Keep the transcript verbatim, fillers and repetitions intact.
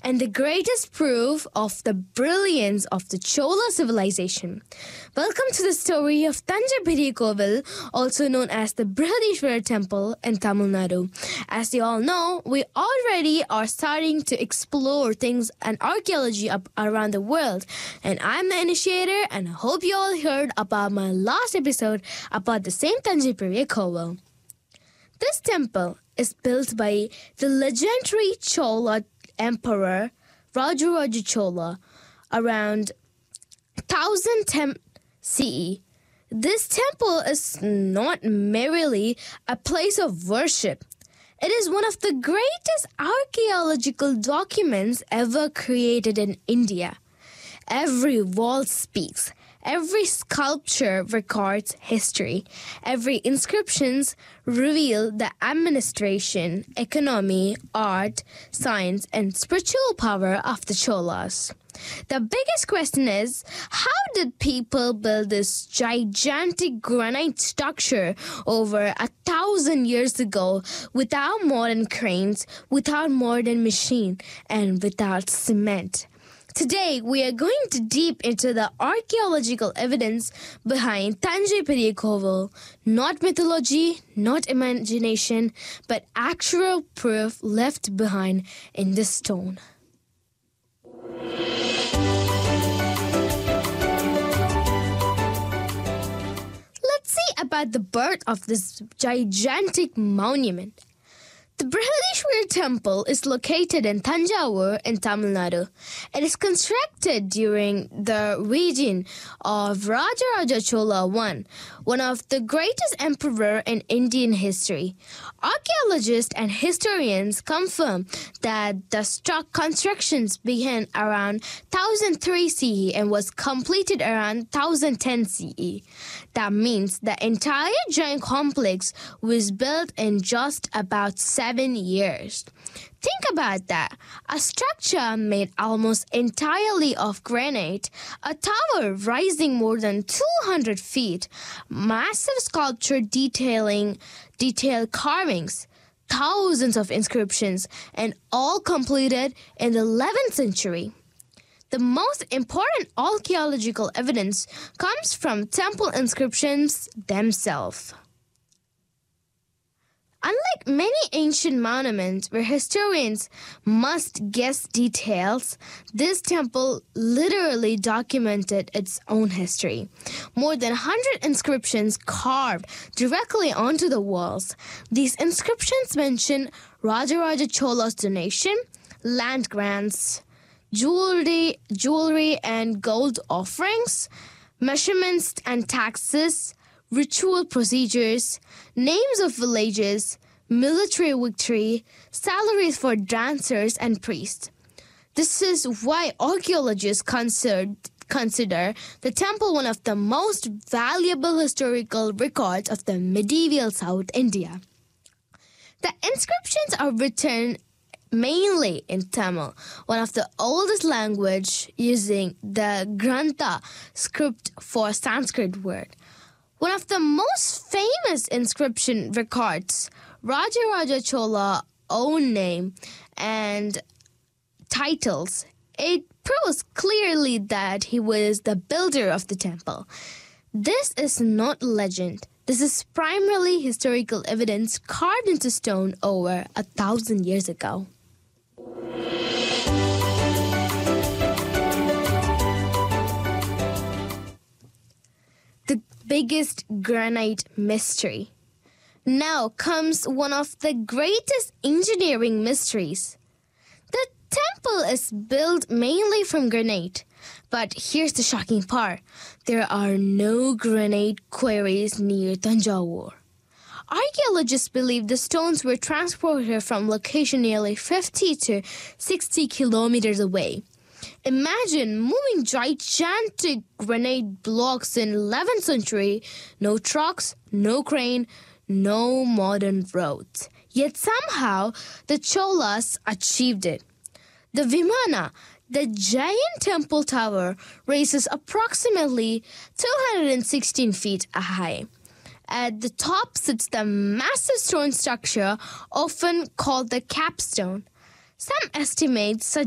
and the greatest proof of the brilliance of the Chola civilization. Welcome to the story of Thanjai Periya Kovil, also known as the Brihadishwara Temple in Tamil Nadu. As you all know, we already are starting to explore things and archaeology up around the world, and I'm the initiator, and I hope you all heard about my last episode about the same Thanjai Periya Kovil. This temple is built by the legendary Chola Emperor Rajaraja Chola around one thousand ten C E. This temple is not merely a place of worship. It is one of the greatest archaeological documents ever created in India. Every wall speaks. Every sculpture records history. Every inscriptions reveal the administration, economy, art, science, and spiritual power of the Cholas. The biggest question is, how did people build this gigantic granite structure over a thousand years ago without modern cranes, without modern machine, and without cement? Today, we are going to deep into the archaeological evidence behind Thanjai Periya Kovil. Not mythology, not imagination, but actual proof left behind in the stone. Let's see about the birth of this gigantic monument. The Brihadishwara Temple is located in Thanjavur in Tamil Nadu. It is constructed during the reign of Rajaraja Chola the First, one of the greatest emperors in Indian history. Archaeologists and historians confirm that the struck constructions began around one thousand three C E and was completed around one thousand ten C E. That means the entire giant complex was built in just about seven years. Think about that. A structure made almost entirely of granite, a tower rising more than two hundred feet, massive sculpture detailing detailed carvings, thousands of inscriptions, and all completed in the eleventh century. The most important archaeological evidence comes from temple inscriptions themselves. Unlike many ancient monuments where historians must guess details, this temple literally documented its own history. More than one hundred inscriptions carved directly onto the walls. These inscriptions mention Rajaraja Chola's donation, land grants, jewelry, jewelry and gold offerings, measurements and taxes, ritual procedures, names of villages, military victory, salaries for dancers and priests. This is why archaeologists consider, consider the temple one of the most valuable historical records of the medieval South India. The inscriptions are written mainly in Tamil, one of the oldest language using the Grantha script for Sanskrit word. One of the most famous inscription records Rajaraja Chola's own name and titles. It proves clearly that he was the builder of the temple. This is not legend. This is primarily historical evidence carved into stone over a thousand years ago. The biggest granite mystery. Now comes one of the greatest engineering mysteries. The temple is built mainly from granite. But here's the shocking part. There are no granite quarries near Thanjavur. Archaeologists believe the stones were transported from location nearly fifty to sixty kilometers away. Imagine moving gigantic granite blocks in eleventh century, no trucks, no crane, no modern roads. Yet somehow the Cholas achieved it. The Vimana, the giant temple tower, raises approximately two hundred sixteen feet high. At the top sits the massive stone structure often called the capstone. Some estimates suggest